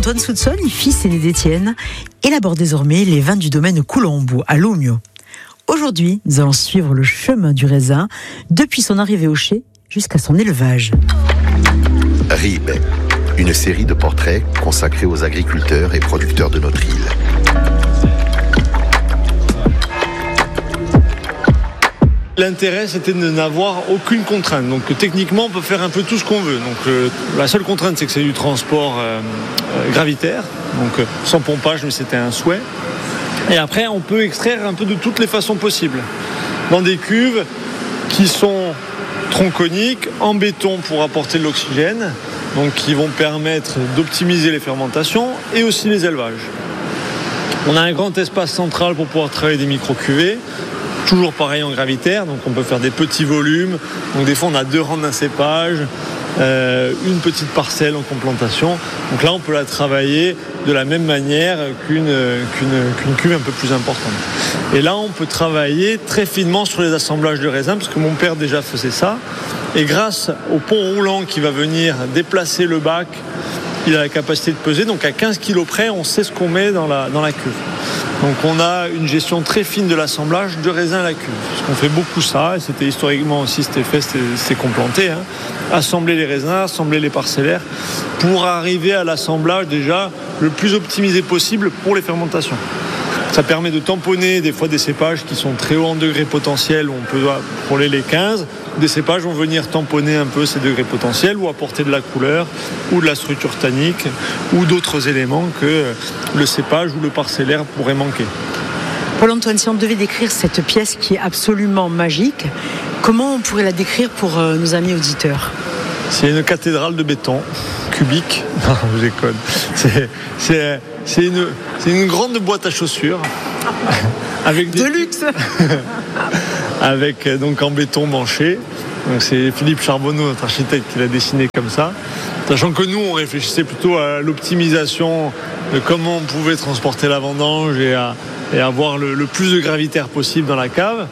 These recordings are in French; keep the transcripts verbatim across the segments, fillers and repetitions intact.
Paul-Antoine Soutsogne, fils aîné d'Étienne, élabore désormais les vins du domaine Coulombo à Lomio. Aujourd'hui, nous allons suivre le chemin du raisin depuis son arrivée au chai jusqu'à son élevage. Ribe, une série de portraits consacrés aux agriculteurs et producteurs de notre île. L'intérêt, c'était de n'avoir aucune contrainte. Donc techniquement, on peut faire un peu tout ce qu'on veut. Donc euh, la seule contrainte, c'est que c'est du transport euh, euh, gravitaire, donc euh, sans pompage, mais c'était un souhait. Et après, on peut extraire un peu de toutes les façons possibles. Dans des cuves qui sont tronconiques, en béton pour apporter de l'oxygène, donc qui vont permettre d'optimiser les fermentations et aussi les élevages. On a un grand espace central pour pouvoir travailler des micro-cuvées. Toujours pareil en gravitaire, donc on peut faire des petits volumes. Donc des fois on a deux rangs d'un cépage, euh, une petite parcelle en complantation. Donc là on peut la travailler de la même manière qu'une, qu'une, qu'une cuve un peu plus importante. Et là on peut travailler très finement sur les assemblages de raisins, parce que mon père déjà faisait ça. Et grâce au pont roulant qui va venir déplacer le bac, il a la capacité de peser. Donc à quinze kilos près, on sait ce qu'on met dans la, dans la cuve. Donc on a une gestion très fine de l'assemblage de raisins à la cuve. Parce qu'on fait beaucoup ça, et c'était historiquement aussi, c'était fait, c'était, c'était complanté. Hein. Assembler les raisins, assembler les parcellaires, pour arriver à l'assemblage déjà le plus optimisé possible pour les fermentations. Ça permet de tamponner des fois des cépages qui sont très hauts en degrés potentiels, où on peut frôler les quinze. Des cépages vont venir tamponner un peu ces degrés potentiels ou apporter de la couleur ou de la structure tannique ou d'autres éléments que le cépage ou le parcellaire pourrait manquer. Paul-Antoine, si on devait décrire cette pièce qui est absolument magique, comment on pourrait la décrire pour euh, nos amis auditeurs ? C'est une cathédrale de béton cubique. Non, je déconne. C'est, c'est, c'est, une, c'est une grande boîte à chaussures. Avec des... De luxe. Avec donc en béton manché. Donc c'est Philippe Charbonneau, notre architecte, qui l'a dessiné comme ça. Sachant que nous, on réfléchissait plutôt à l'optimisation de comment on pouvait transporter la vendange et, à, et avoir le, le plus de gravitaire possible dans la cave.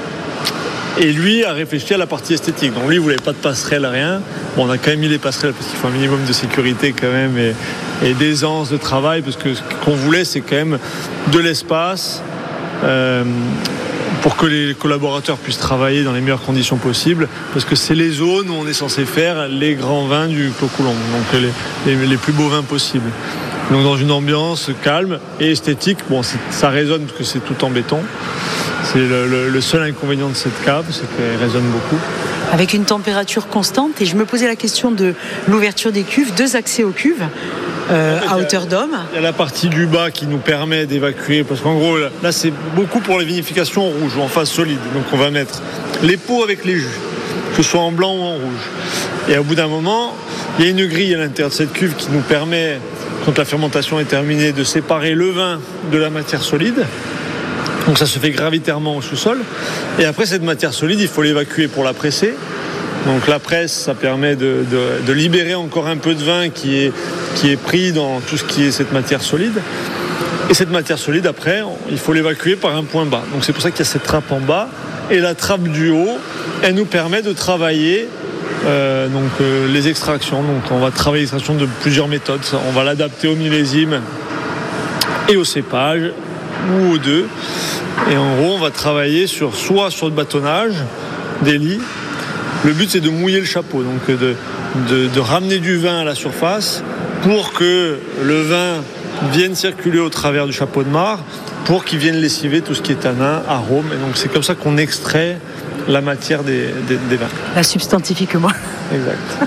Et lui a réfléchi à la partie esthétique. Donc lui, il ne voulait pas de passerelle, rien. Bon, on a quand même mis les passerelles parce qu'il faut un minimum de sécurité quand même et, et d'aisance de travail, parce que ce qu'on voulait, c'est quand même de l'espace euh, pour que les collaborateurs puissent travailler dans les meilleures conditions possibles, parce que c'est les zones où on est censé faire les grands vins du Clos Coulombo, donc les, les, les plus beaux vins possibles. Donc dans une ambiance calme et esthétique. Bon, c'est, ça résonne parce que c'est tout en béton. C'est le, le, le seul inconvénient de cette cave, c'est qu'elle résonne beaucoup. Avec une température constante, et je me posais la question de l'ouverture des cuves, deux accès aux cuves euh, en fait, à hauteur d'homme. Il y a la partie du bas qui nous permet d'évacuer, parce qu'en gros, là, là c'est beaucoup pour les vinifications en rouge ou en phase solide. Donc on va mettre les pots avec les jus, que ce soit en blanc ou en rouge. Et au bout d'un moment, il y a une grille à l'intérieur de cette cuve qui nous permet, quand la fermentation est terminée, de séparer le vin de la matière solide. Donc ça se fait gravitairement au sous-sol. Et après, cette matière solide, il faut l'évacuer pour la presser. Donc la presse, ça permet de, de, de libérer encore un peu de vin qui est, qui est pris dans tout ce qui est cette matière solide. Et cette matière solide, après, il faut l'évacuer par un point bas. Donc c'est pour ça qu'il y a cette trappe en bas. Et la trappe du haut, elle nous permet de travailler euh, donc, euh, les extractions. Donc on va travailler l'extraction de plusieurs méthodes. On va l'adapter au millésime et au cépage, ou aux deux. Et en gros, on va travailler sur, soit sur le bâtonnage des lits. Le but, c'est de mouiller le chapeau, donc de, de, de ramener du vin à la surface pour que le vin vienne circuler au travers du chapeau de mare, pour qu'il vienne lessiver tout ce qui est tanin, arôme. Et donc, c'est comme ça qu'on extrait la matière des, des, des vins. La substantifique-moi. Exact.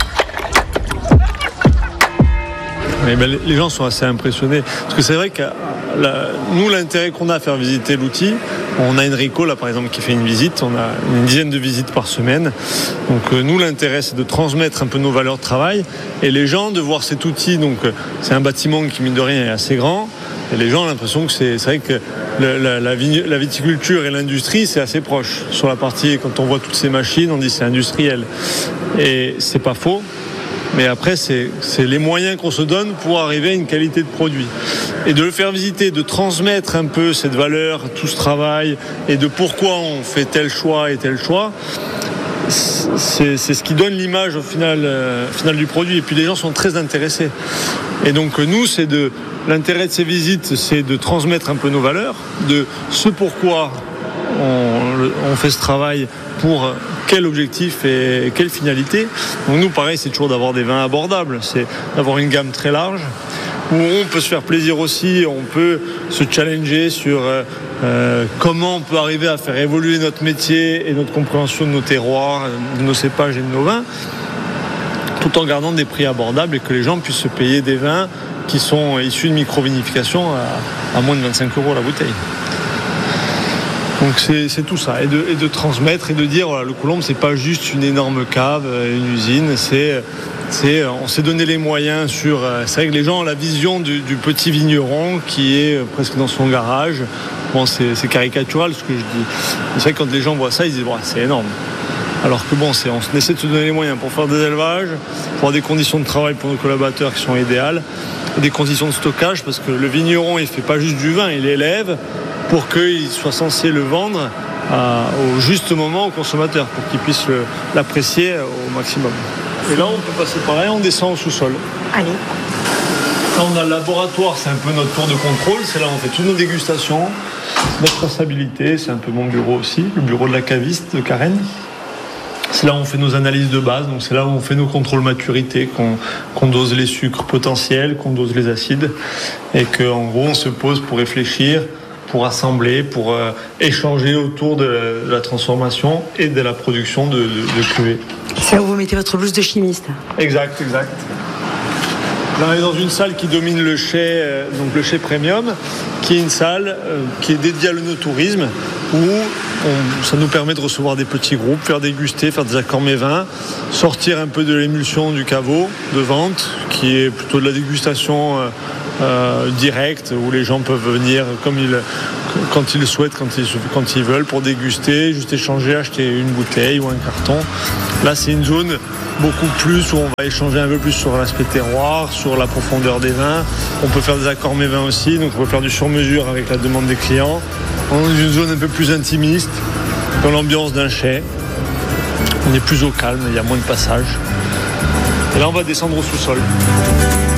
Mais ben, les gens sont assez impressionnés. Parce que c'est vrai que la, nous, l'intérêt qu'on a à faire visiter l'outil, on a Enrico, là, par exemple, qui fait une visite. On a une dizaine de visites par semaine. Donc, euh, nous, l'intérêt, c'est de transmettre un peu nos valeurs de travail. Et les gens, de voir cet outil, donc, euh, c'est un bâtiment qui, mine de rien, est assez grand. Et les gens ont l'impression que c'est, c'est vrai que le, la, la, la viticulture et l'industrie, c'est assez proche. Sur la partie, quand on voit toutes ces machines, on dit c'est industriel. Et c'est pas faux. Mais après, c'est, c'est les moyens qu'on se donne pour arriver à une qualité de produit. Et de le faire visiter, de transmettre un peu cette valeur, tout ce travail, et de pourquoi on fait tel choix et tel choix, c'est, c'est ce qui donne l'image au final, euh, final du produit. Et puis les gens sont très intéressés. Et donc nous, c'est de, l'intérêt de ces visites, c'est de transmettre un peu nos valeurs, de ce pourquoi on, on fait ce travail, pour quel objectif et quelle finalité. Donc nous, pareil, c'est toujours d'avoir des vins abordables, c'est d'avoir une gamme très large, où on peut se faire plaisir aussi, on peut se challenger sur euh, comment on peut arriver à faire évoluer notre métier et notre compréhension de nos terroirs, de nos cépages et de nos vins, tout en gardant des prix abordables et que les gens puissent se payer des vins qui sont issus de micro-vinification à, à moins de vingt-cinq euros la bouteille. Donc c'est, c'est tout ça, et de, et de transmettre et de dire voilà, le Coulombe, c'est pas juste une énorme cave, une usine, c'est, c'est, on s'est donné les moyens sur. C'est vrai que les gens ont la vision du, du petit vigneron qui est presque dans son garage. Bon, c'est, c'est caricatural ce que je dis. C'est vrai que quand les gens voient ça, ils disent ouais, c'est énorme. Alors que bon, c'est, on essaie de se donner les moyens pour faire des élevages, pour avoir des conditions de travail pour nos collaborateurs qui sont idéales, et des conditions de stockage, parce que le vigneron, il fait pas juste du vin, il élève pour qu'il soit censé le vendre à, au juste moment au consommateur, pour qu'il puisse le, l'apprécier au maximum. Et là, on peut passer par là, on descend au sous-sol. Allez. Là, on a le laboratoire, c'est un peu notre tour de contrôle. C'est là où on fait toutes nos dégustations, notre traçabilité, c'est un peu mon bureau aussi, le bureau de la caviste de Karen. C'est là où on fait nos analyses de base, donc c'est là où on fait nos contrôles maturité, qu'on, qu'on dose les sucres potentiels, qu'on dose les acides, et qu'en gros, on se pose pour réfléchir, pour assembler, pour euh, échanger autour de la, de la transformation et de la production de, de, de cuvées. C'est là où vous mettez votre blouse de chimiste. Exact, exact. Là, on est dans une salle qui domine le chai, euh, donc le chai premium, qui est une salle euh, qui est dédiée à l'œnotourisme, où on, ça nous permet de recevoir des petits groupes, faire déguster, faire des accords mets vins, sortir un peu de l'émulsion du caveau de vente, qui est plutôt de la dégustation euh, euh, directe, où les gens peuvent venir comme ils, quand ils le souhaitent, quand ils, quand ils veulent, pour déguster, juste échanger, acheter une bouteille ou un carton. Là, c'est une zone beaucoup plus où on va échanger un peu plus sur l'aspect terroir, sur la profondeur des vins. On peut faire des accords mets vins aussi, donc on peut faire du sur-mesure avec la demande des clients. On est dans une zone un peu plus intimiste, dans l'ambiance d'un chai. On est plus au calme, il y a moins de passages. Et là, on va descendre au sous-sol.